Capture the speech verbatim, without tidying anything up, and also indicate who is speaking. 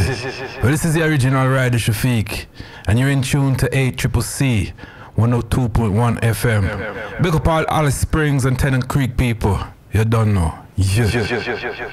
Speaker 1: Well, this is the original Rider Shafiq, and you're in tune to eight C C C, one oh two point one F M. Big up all Alice Springs and Tennant Creek people. You don't know. Yeah.